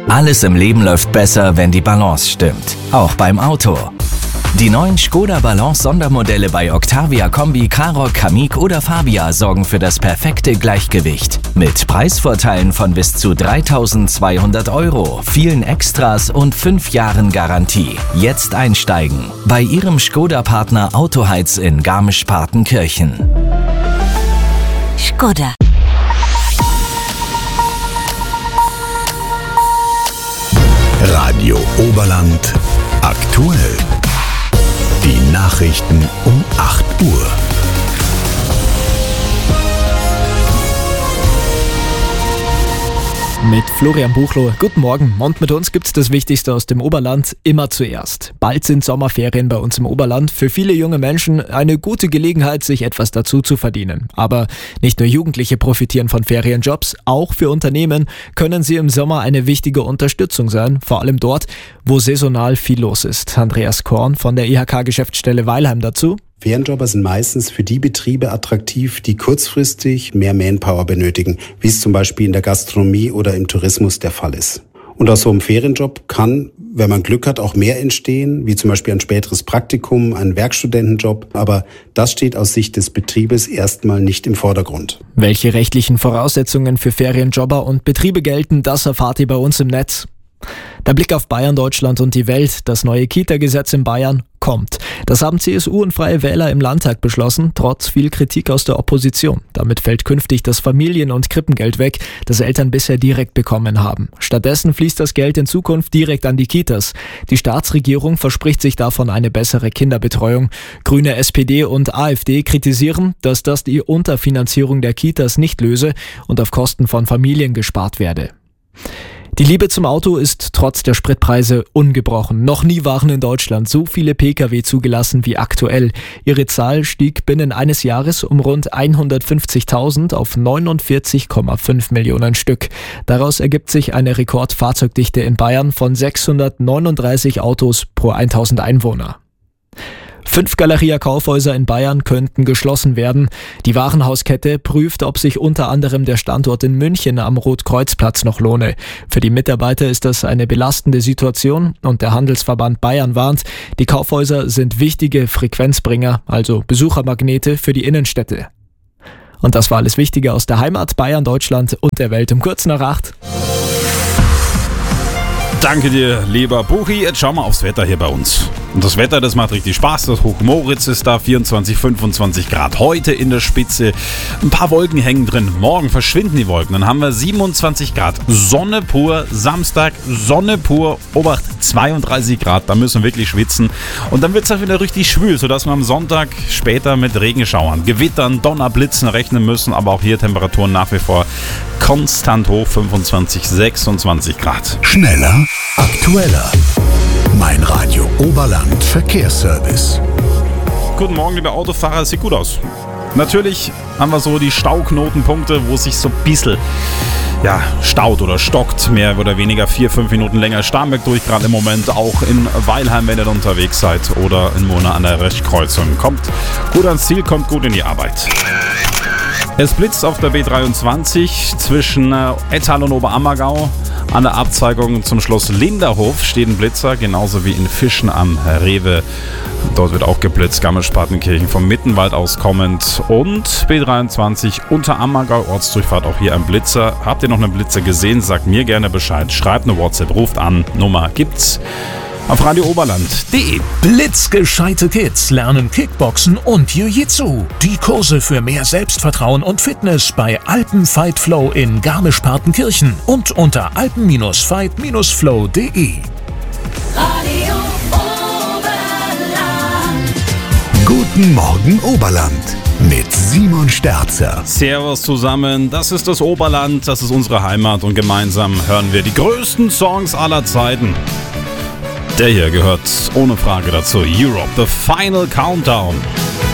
Alles im Leben läuft besser, wenn die Balance stimmt. Auch beim Auto. Die neuen Škoda Balance Sondermodelle bei Octavia Kombi, Karoq, Kamiq oder Fabia sorgen für das perfekte Gleichgewicht. Mit Preisvorteilen von bis zu 3.200 €, vielen Extras und 5 Jahren Garantie. Jetzt einsteigen. Bei Ihrem Škoda-Partner Autoheiz in Garmisch-Partenkirchen. Škoda. Radio Oberland aktuell. Die Nachrichten um 8 Uhr. Mit Florian Buchloh. Guten Morgen. Und mit uns gibt's das Wichtigste aus dem Oberland immer zuerst. Bald sind Sommerferien bei uns im Oberland. Für viele junge Menschen eine gute Gelegenheit, sich etwas dazu zu verdienen. Aber nicht nur Jugendliche profitieren von Ferienjobs, auch für Unternehmen können sie im Sommer eine wichtige Unterstützung sein. Vor allem dort, wo saisonal viel los ist. Andreas Korn von der IHK-Geschäftsstelle Weilheim dazu. Ferienjobber sind meistens für die Betriebe attraktiv, die kurzfristig mehr Manpower benötigen, wie es zum Beispiel in der Gastronomie oder im Tourismus der Fall ist. Und aus so einem Ferienjob kann, wenn man Glück hat, auch mehr entstehen, wie zum Beispiel ein späteres Praktikum, ein Werkstudentenjob. Aber das steht aus Sicht des Betriebes erstmal nicht im Vordergrund. Welche rechtlichen Voraussetzungen für Ferienjobber und Betriebe gelten, das erfahrt ihr bei uns im Netz. Der Blick auf Bayern, Deutschland und die Welt. Das neue Kita-Gesetz in Bayern kommt. Das haben CSU und Freie Wähler im Landtag beschlossen, trotz viel Kritik aus der Opposition. Damit fällt künftig das Familien- und Krippengeld weg, das Eltern bisher direkt bekommen haben. Stattdessen fließt das Geld in Zukunft direkt an die Kitas. Die Staatsregierung verspricht sich davon eine bessere Kinderbetreuung. Grüne, SPD und AfD kritisieren, dass das die Unterfinanzierung der Kitas nicht löse und auf Kosten von Familien gespart werde. Die Liebe zum Auto ist trotz der Spritpreise ungebrochen. Noch nie waren in Deutschland so viele Pkw zugelassen wie aktuell. Ihre Zahl stieg binnen eines Jahres um rund 150.000 auf 49,5 Millionen Stück. Daraus ergibt sich eine Rekordfahrzeugdichte in Bayern von 639 Autos pro 1000 Einwohner. 5 Galeria-Kaufhäuser in Bayern könnten geschlossen werden. Die Warenhauskette prüft, ob sich unter anderem der Standort in München am Rotkreuzplatz noch lohne. Für die Mitarbeiter ist das eine belastende Situation und der Handelsverband Bayern warnt, die Kaufhäuser sind wichtige Frequenzbringer, also Besuchermagnete für die Innenstädte. Und das war alles Wichtige aus der Heimat, Bayern, Deutschland und der Welt um kurz nach 8. Danke dir, lieber Buchi. Jetzt schauen wir aufs Wetter hier bei uns. Und das Wetter, das macht richtig Spaß. Das Hochmoritz ist da, 24, 25 Grad. Heute in der Spitze ein paar Wolken hängen drin. Morgen verschwinden die Wolken. Dann haben wir 27 Grad. Sonne pur. Samstag Sonne pur. Obacht, 32 Grad. Da müssen wir wirklich schwitzen. Und dann wird es auch wieder richtig schwül, sodass wir am Sonntag später mit Regenschauern, Gewittern, Donnerblitzen rechnen müssen. Aber auch hier Temperaturen nach wie vor konstant hoch, 25, 26 Grad. Schneller, aktueller. Mein Radio Oberland Verkehrsservice. Guten Morgen, liebe Autofahrer, sieht gut aus. Natürlich haben wir so die Stauknotenpunkte, wo sich so ein bisschen staut oder stockt, mehr oder weniger 4-5 Minuten länger. Starnberg durch, gerade im Moment auch in Weilheim, wenn ihr unterwegs seid, oder in Mona an der Rechtkreuzung. Kommt gut ans Ziel, kommt gut in die Arbeit. Es blitzt auf der B23 zwischen Ettal und Oberammergau. An der Abzweigung zum Schloss Linderhof steht ein Blitzer, genauso wie in Fischen am Rewe. Dort wird auch geblitzt, Garmisch-Partenkirchen vom Mittenwald aus kommend. Und B23 Unterammergau, Ortsdurchfahrt, auch hier ein Blitzer. Habt ihr noch einen Blitzer gesehen? Sagt mir gerne Bescheid. Schreibt eine WhatsApp, ruft an, Nummer gibt's auf radiooberland.de. Blitzgescheite Kids lernen Kickboxen und Jiu-Jitsu. Die Kurse für mehr Selbstvertrauen und Fitness bei Alpen-Fight Flow in Garmisch-Partenkirchen und unter alpen-fight-flow.de. Radio Oberland. Guten Morgen Oberland mit Simon Sterzer. Servus zusammen, das ist das Oberland, das ist unsere Heimat und gemeinsam hören wir die größten Songs aller Zeiten. Der hier gehört ohne Frage dazu. Europe, The Final Countdown.